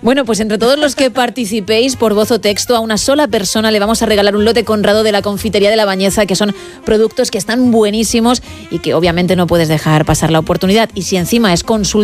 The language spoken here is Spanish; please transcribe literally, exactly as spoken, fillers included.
Bueno, pues entre todos los que participéis por voz o texto, a una sola persona le vamos a regalar un lote Conrado de la Confitería de La Bañeza, que son productos que están buenísimos y que obviamente no puedes dejar pasar la oportunidad. Y si encima es consulta